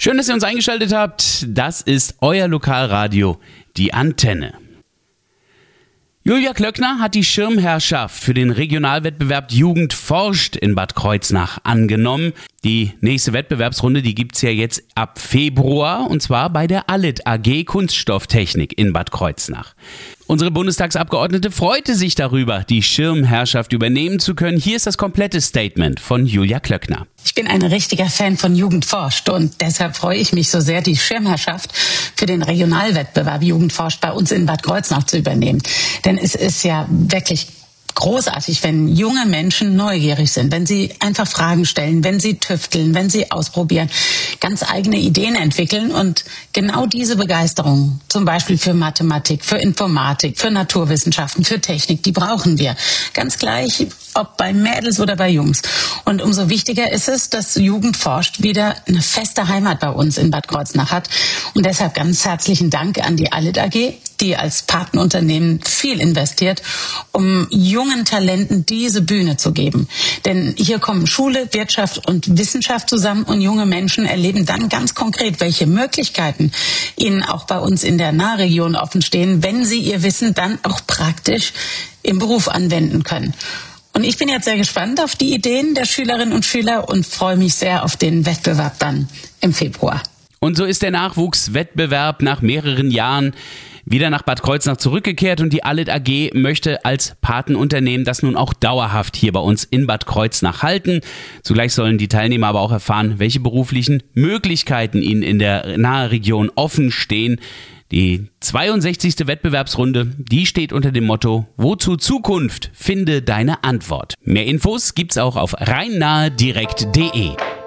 Schön, dass ihr uns eingeschaltet habt. Das ist euer Lokalradio, die Antenne. Julia Klöckner hat die Schirmherrschaft für den Regionalwettbewerb Jugend forscht in Bad Kreuznach angenommen. Die nächste Wettbewerbsrunde, die gibt's ja jetzt ab Februar, und zwar bei der ALIT AG Kunststofftechnik in Bad Kreuznach. Unsere Bundestagsabgeordnete freute sich darüber, die Schirmherrschaft übernehmen zu können. Hier ist das komplette Statement von Julia Klöckner. Ich bin ein richtiger Fan von Jugend forscht und deshalb freue ich mich so sehr, die Schirmherrschaft für den Regionalwettbewerb Jugend forscht bei uns in Bad Kreuznach zu übernehmen. Denn es ist ja wirklich großartig, wenn junge Menschen neugierig sind, wenn sie einfach Fragen stellen, wenn sie tüfteln, wenn sie ausprobieren, ganz eigene Ideen entwickeln. Und genau diese Begeisterung, zum Beispiel für Mathematik, für Informatik, für Naturwissenschaften, für Technik, die brauchen wir. Ganz gleich, ob bei Mädels oder bei Jungs. Und umso wichtiger ist es, dass Jugend forscht wieder eine feste Heimat bei uns in Bad Kreuznach hat. Und deshalb ganz herzlichen Dank an die ALIT AG, die als Patenunternehmen viel investiert, um jungen Talenten diese Bühne zu geben. Denn hier kommen Schule, Wirtschaft und Wissenschaft zusammen und junge Menschen erleben dann ganz konkret, welche Möglichkeiten ihnen auch bei uns in der Nahregion offen stehen, wenn sie ihr Wissen dann auch praktisch im Beruf anwenden können. Und ich bin jetzt sehr gespannt auf die Ideen der Schülerinnen und Schüler und freue mich sehr auf den Wettbewerb dann im Februar. Und so ist der Nachwuchswettbewerb nach mehreren Jahren wieder nach Bad Kreuznach zurückgekehrt und die ALIT AG möchte als Patenunternehmen das nun auch dauerhaft hier bei uns in Bad Kreuznach halten. Zugleich sollen die Teilnehmer aber auch erfahren, welche beruflichen Möglichkeiten ihnen in der Nahregion offen stehen. Die 62. Wettbewerbsrunde, die steht unter dem Motto Wozu Zukunft? Finde deine Antwort. Mehr Infos gibt's auch auf rheinnahedirekt.de.